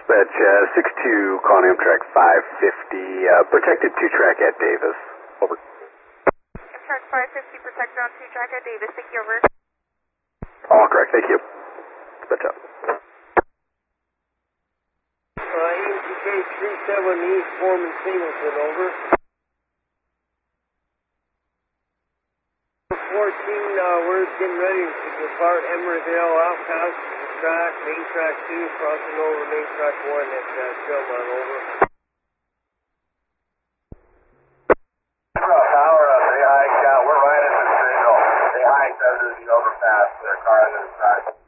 Dispatch, 6-2, calling Amtrak 550, protected 2-track at Davis. Over. Amtrak 550, protected on 2-track at Davis. Thank you, over. All correct, thank you. Dispatch up. AMTK 37 East, Foreman Singleton, over. 14, we're getting ready to depart Emeryville, outpass track, main track 2, crossing over main track 1 at Philmont, over. Tower, say hi, we're right at the signal. Say hi, does the overpass, their car in the track.